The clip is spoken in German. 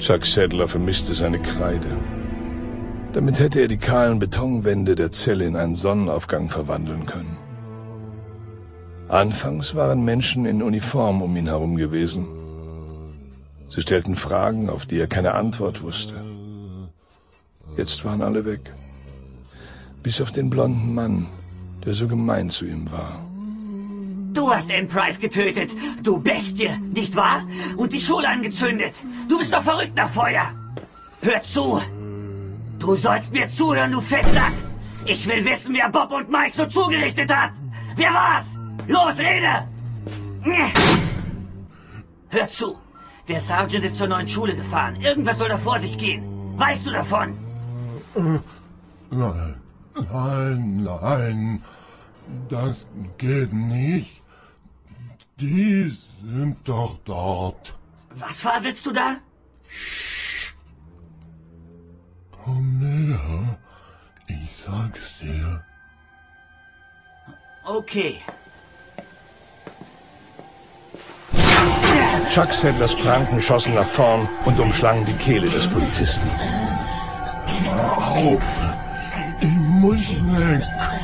Chuck Sadler vermisste seine Kreide. Damit hätte er die kahlen Betonwände der Zelle in einen Sonnenaufgang verwandeln können. Anfangs waren Menschen in Uniform um ihn herum gewesen. Sie stellten Fragen, auf die er keine Antwort wusste. Jetzt waren alle weg. Bis auf den blonden Mann, der so gemein zu ihm war. Du hast Ann Price getötet, du Bestie, nicht wahr? Und die Schule angezündet. Du bist doch verrückt nach Feuer. Hör zu. Du sollst mir zuhören, du Fettsack. Ich will wissen, wer Bob und Mike so zugerichtet hat. Wer war's? Los, rede! Hör zu. Der Sergeant ist zur neuen Schule gefahren. Irgendwas soll da vor sich gehen. Weißt du davon? Nein. Das geht nicht. Die sind doch dort. Was faselst du da? Komm näher. Ich sag's dir. Okay. Chuck Sadlers Pranken schossen nach vorn und umschlangen die Kehle des Polizisten. Hör auf! Ich muss weg!